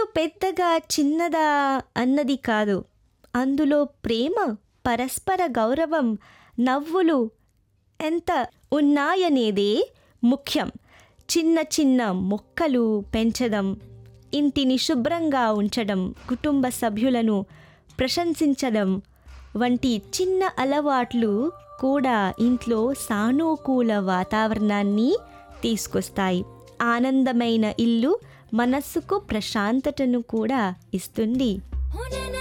ఇల్లు పెద్దగా చిన్నదా అన్నది కాదు, అందులో ప్రేమ, పరస్పర గౌరవం, నవ్వులు ఎంత ఉన్నాయనేదే ముఖ్యం. చిన్న చిన్న మొక్కలు పెంచడం, ఇంటిని శుభ్రంగా ఉంచడం, కుటుంబ సభ్యులను ప్రశంసించడం వంటి చిన్న అలవాట్లు కూడా ఇంట్లో సానుకూల వాతావరణాన్ని తీసుకొస్తాయి. ఆనందమైన ఇల్లు మనస్సుకు ప్రశాంతతను కూడా ఇస్తుంది.